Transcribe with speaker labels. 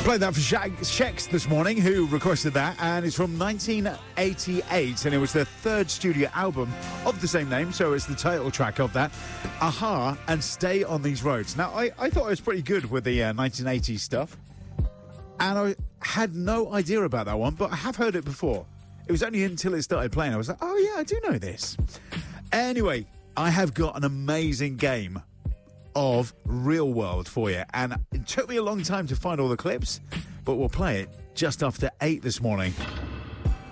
Speaker 1: Played that for Shex this morning, who requested that, and it's from 1988, and it was their third studio album of the same name, so it's the title track of that. Aha and Stay on These Roads. Now, I thought it was pretty good with the 1980s stuff, and I had no idea about that one, but I have heard it before. It was only until it started playing, I was like, oh yeah, I do know this. Anyway, I have got an amazing game of Real World for you, and it took me a long time to find all the clips, but we'll play it just after 8 this morning.